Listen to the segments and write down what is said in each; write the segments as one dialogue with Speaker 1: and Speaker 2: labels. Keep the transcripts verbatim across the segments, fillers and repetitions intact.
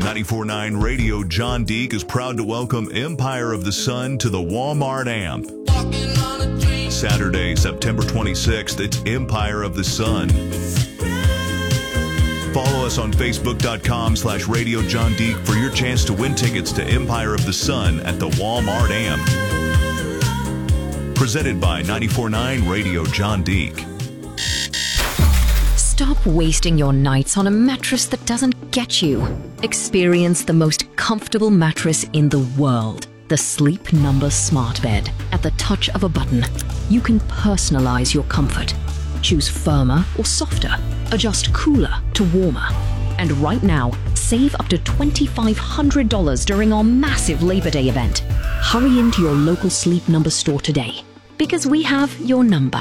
Speaker 1: ninety-four point nine Radio John Deek is proud to welcome Empire of the Sun to the Walmart Amp. Saturday, September twenty-sixth, it's Empire of the Sun. Follow us on Facebook.com slash Radio John Deek for your chance to win tickets to Empire of the Sun at the Walmart Amp. Presented by ninety-four point nine Radio John Deek.
Speaker 2: Stop wasting your nights on a mattress that doesn't get you. Experience the most comfortable mattress in the world. The Sleep Number Smart Bed. At the touch of a button, you can personalize your comfort. Choose firmer or softer. Adjust cooler to warmer. And right now, save up to two thousand five hundred dollars during our massive Labor Day event. Hurry into your local Sleep Number store today, because we have your number.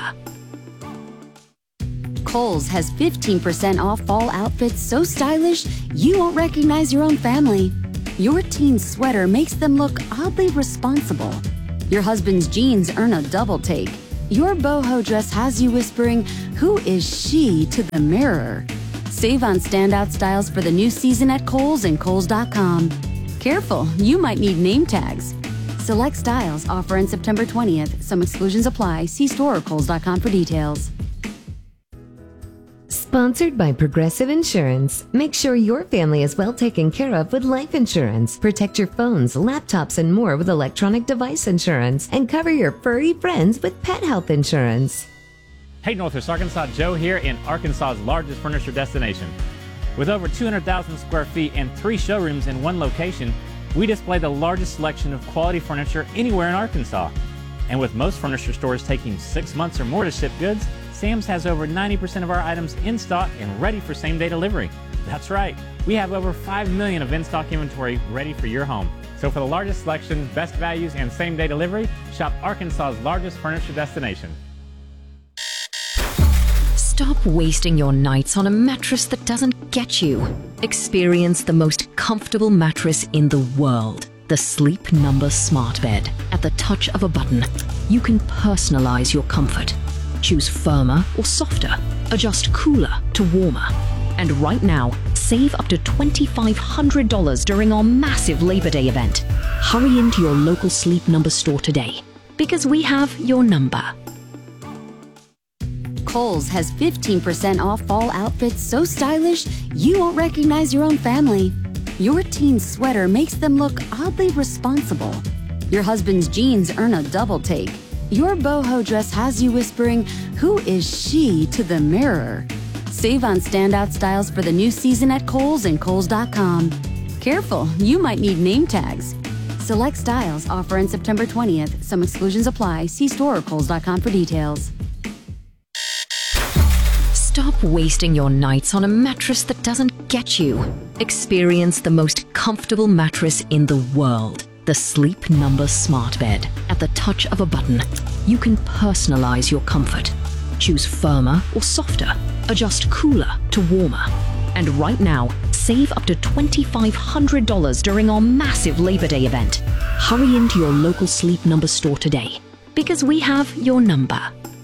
Speaker 3: Kohl's has fifteen percent off fall outfits so stylish you won't recognize your own family. Your teen's sweater makes them look oddly responsible. Your husband's jeans earn a double take. Your boho dress has you whispering, "Who is she?" to the mirror. Save on standout styles for the new season at Kohl's and Kohl's dot com. Careful, you might need name tags. Select styles offer on September twentieth. Some exclusions apply. See store or Kohl's dot com for details.
Speaker 4: Sponsored by Progressive Insurance. Make sure your family is well taken care of with life insurance. Protect your phones, laptops, and more with electronic device insurance. And cover your furry friends with pet health insurance.
Speaker 5: Hey Northwest Arkansas, Joe here in Arkansas's largest furniture destination. With over two hundred thousand square feet and three showrooms in one location, we display the largest selection of quality furniture anywhere in Arkansas. And with most furniture stores taking six months or more to ship goods, Sam's has over ninety percent of our items in stock and ready for same-day delivery. That's right, we have over five million of in-stock inventory ready for your home. So for the largest selection, best values, and same-day delivery, shop Arkansas's largest furniture destination.
Speaker 2: Stop wasting your nights on a mattress that doesn't get you. Experience the most comfortable mattress in the world. The Sleep Number Smart Bed. At the touch of a button, you can personalize your comfort. Choose firmer or softer. Adjust cooler to warmer. And right now, save up to two thousand five hundred dollars during our massive Labor Day event. Hurry into your local Sleep Number store today, because we have your number.
Speaker 3: Kohl's has fifteen percent off fall outfits so stylish you won't recognize your own family. Your teen's sweater makes them look oddly responsible. Your husband's jeans earn a double take. Your boho dress has you whispering, "Who is she?" to the mirror. Save on standout styles for the new season at Kohl's and Kohl's dot com. Careful, you might need name tags. Select styles offer on September twentieth. Some exclusions apply. See store or Kohl's dot com for details.
Speaker 2: Stop wasting your nights on a mattress that doesn't get you. Experience the most comfortable mattress in the world. The Sleep Number Smart Bed. At the touch of a button, you can personalize your comfort. Choose firmer or softer. Adjust cooler to warmer. And right now, save up to two thousand five hundred dollars during our massive Labor Day event. Hurry into your local Sleep Number store today, because we have your number.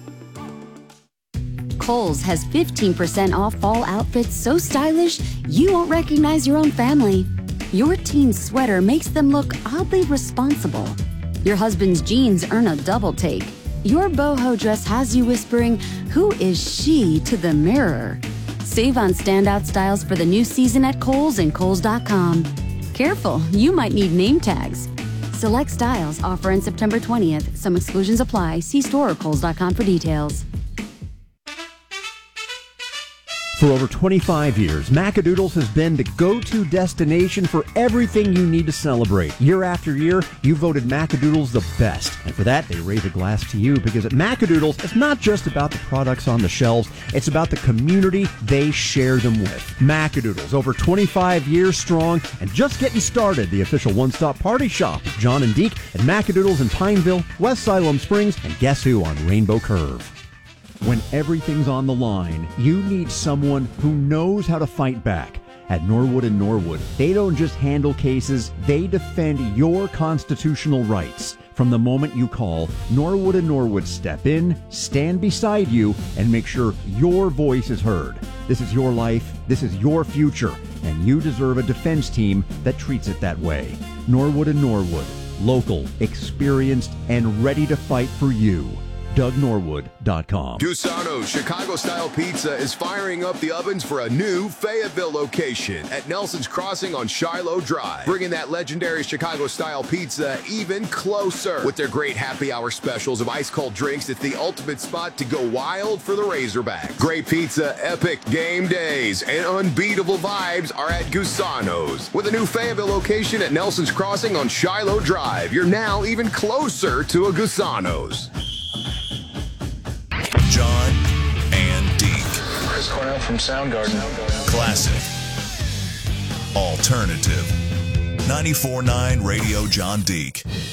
Speaker 3: Kohl's has fifteen percent off fall outfits so stylish you won't recognize your own family. Your teen's sweater makes them look oddly responsible. Your husband's jeans earn a double take. Your boho dress has you whispering, "Who is she?" to the mirror. Save on standout styles for the new season at Kohl's and Kohl's dot com. Careful, you might need name tags. Select styles offer on September twentieth. Some exclusions apply. See store or Kohl's dot com for details.
Speaker 6: For over twenty-five years, Macadoodles has been the go-to destination for everything you need to celebrate. Year after year, you voted Macadoodles the best. And for that, they raise a glass to you, because at Macadoodles, it's not just about the products on the shelves, it's about the community they share them with. Macadoodles, over twenty-five years strong, and just getting started, the official one-stop party shop with John and Deek at Macadoodles in Pineville, West Siloam Springs, and Guess Who on Rainbow Curve. When everything's on the line, you need someone who knows how to fight back. At Norwood and Norwood, they don't just handle cases, they defend your constitutional rights. From the moment you call, Norwood and Norwood step in, stand beside you, and make sure your voice is heard. This is your life, this is your future, and you deserve a defense team that treats it that way. Norwood and Norwood, local, experienced, and ready to fight for you. Doug Norwood dot com.
Speaker 7: Gusano's Chicago-style pizza is firing up the ovens for a new Fayetteville location at Nelson's Crossing on Shiloh Drive, bringing that legendary Chicago-style pizza even closer. With their great happy hour specials of ice-cold drinks, it's the ultimate spot to go wild for the Razorbacks. Great pizza, epic game days, and unbeatable vibes are at Gusano's. With a new Fayetteville location at Nelson's Crossing on Shiloh Drive, you're now even closer to a Gusano's.
Speaker 1: John and Deke.
Speaker 8: Chris Cornell from Soundgarden.
Speaker 1: Classic. Alternative. ninety-four point nine Radio John Deke.